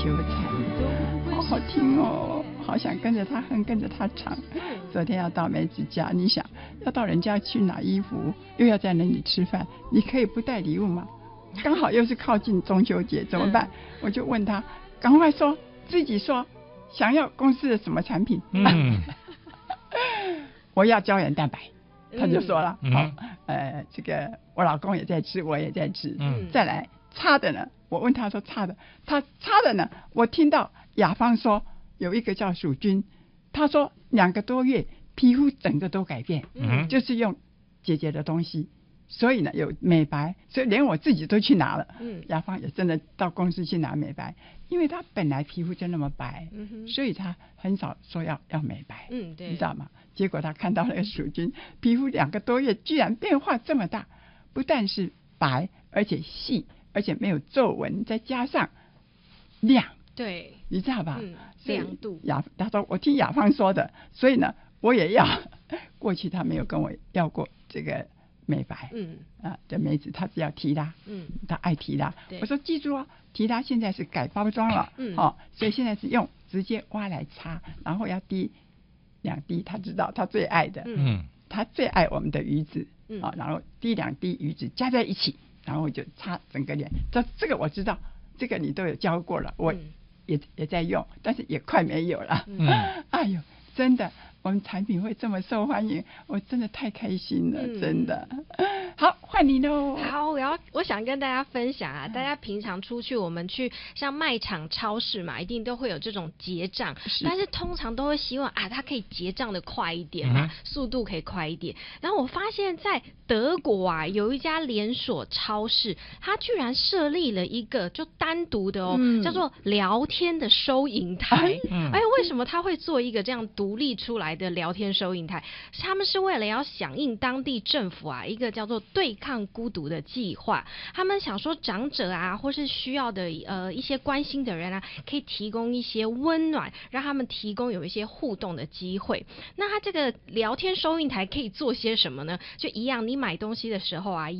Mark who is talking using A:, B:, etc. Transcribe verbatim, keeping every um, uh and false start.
A: 蝉，好好听哦，好想跟着他哼，跟着他唱。昨天要到梅子家，你想要到人家去拿衣服，又要在那里吃饭，你可以不带礼物吗？刚好又是靠近中秋节，怎么办？我就问他，赶快说，自己说，想要公司的什么产品？嗯，我要胶原蛋白。他就说了，好、嗯哦，呃，这个我老公也在吃，我也在吃。嗯，再来差的呢？我问他说差的，他差的呢？我听到雅芳说有一个叫蜀君，他说两个多月皮肤整个都改变，嗯，就是用姐姐的东西，所以呢有美白，所以连我自己都去拿了。嗯，雅芳也真的到公司去拿美白，因为她本来皮肤就那么白，嗯、所以她很少说要要美白。嗯，对，你知道吗？结果他看到那个蜀君皮肤两个多月居然变化这么大，不但是白，而且细，而且没有皱纹，再加上亮，
B: 对，
A: 你知道吧？
B: 嗯，亮度。
A: 雅，他说我听雅芳说的，所以呢，我也要。过去他没有跟我要过这个美白，嗯啊，这梅子他只要提拉，嗯，他爱提拉。我说记住哦，提拉现在是改包装了，嗯，哦，所以现在是用直接挖来擦，然后要滴。两滴，他知道他最爱的，嗯，他最爱我们的鱼子，嗯，啊，然后滴两滴鱼子加在一起，然后就擦整个脸。这这个我知道，这个你都有教过了，我也、嗯、也在用，但是也快没有了。嗯，哎呦，真的，我们产品会这么受欢迎，我真的太开心了，嗯、真的。好，换你喽。
B: 好，我要我想跟大家分享啊，大家平常出去，我们去像卖场、超市嘛，一定都会有这种结账，但是通常都会希望啊，它可以结账的快一点嘛，嗯、速度可以快一点。然后我发现，在德国啊，有一家连锁超市，它居然设立了一个就单独的哦，嗯、叫做聊天的收银台。嗯、哎，为什么他会做一个这样独立出来的聊天收银台？他们是为了要响应当地政府啊一个叫做对抗孤独的计划，他们想说长者啊，或是需要的呃一些关心的人啊，可以提供一些温暖，让他们提供有一些互动的机会。那他这个聊天收银台可以做些什么呢？就一样，你买东西的时候啊。